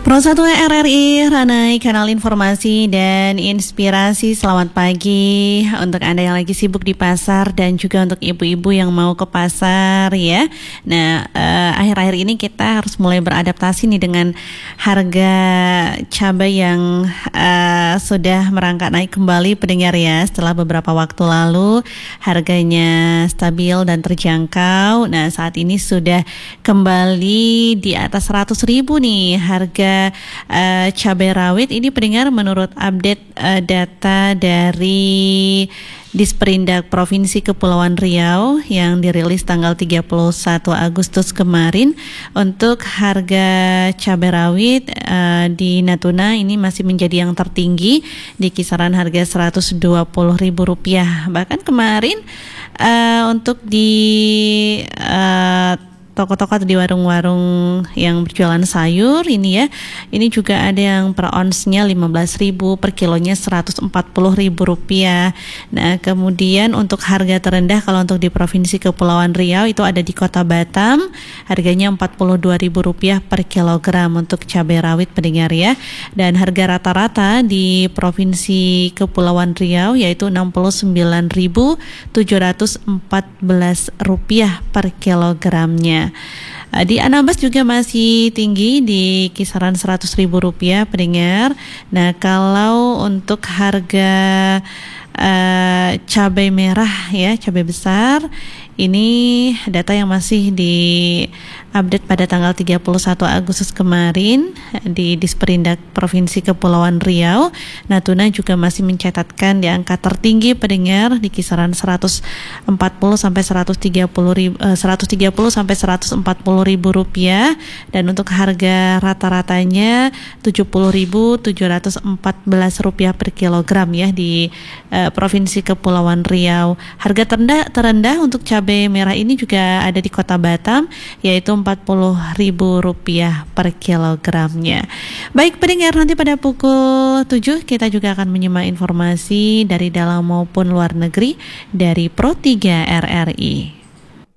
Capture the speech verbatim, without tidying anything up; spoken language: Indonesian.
Pro satu R R I, Ranai, kanal informasi dan inspirasi. Selamat pagi untuk Anda yang lagi sibuk di pasar dan juga untuk ibu-ibu yang mau ke pasar ya. Nah, eh, akhir-akhir ini kita harus mulai beradaptasi nih dengan harga cabai yang eh, sudah merangkak naik kembali pendengar ya. Setelah beberapa waktu lalu harganya stabil dan terjangkau. Nah, saat ini sudah kembali di atas seratus ribu nih harga Uh, cabai rawit ini pendengar menurut update uh, data dari Disperindak Provinsi Kepulauan Riau yang dirilis tanggal tiga puluh satu Agustus kemarin. Untuk harga cabai rawit uh, di Natuna ini masih menjadi yang tertinggi di kisaran harga seratus dua puluh ribu rupiah. Bahkan kemarin uh, untuk di uh, toko-toko atau di warung-warung yang berjualan sayur ini ya, ini juga ada yang per onsnya lima belas ribu, per kilonya seratus empat puluh ribu rupiah. Nah, kemudian untuk harga terendah kalau untuk di Provinsi Kepulauan Riau itu ada di Kota Batam, harganya empat puluh dua ribu rupiah per kilogram untuk cabai rawit pendengar ya. Dan harga rata-rata di Provinsi Kepulauan Riau yaitu enam puluh sembilan ribu tujuh ratus empat belas rupiah per kilogramnya. Di Anambas juga masih tinggi di kisaran seratus ribu rupiah pendengar. Nah, kalau untuk harga uh, cabai merah ya, cabai besar, ini data yang masih di update pada tanggal tiga puluh satu Agustus kemarin di Disperindak Provinsi Kepulauan Riau. Natuna juga masih mencatatkan di angka tertinggi pendengar di kisaran seratus empat puluh sampai seratus tiga puluh ribu, eh, seratus tiga puluh sampai seratus empat puluh ribu rupiah, dan untuk harga rata-ratanya tujuh puluh ribu tujuh ratus empat belas rupiah per kilogram ya di eh, Provinsi Kepulauan Riau. Harga terendah terendah untuk cabai merah ini juga ada di Kota Batam yaitu empat puluh ribu rupiah per kilogramnya. Baik pendengar, nanti pada pukul tujuh kita juga akan menyimak informasi dari dalam maupun luar negeri dari Pro tiga R R I.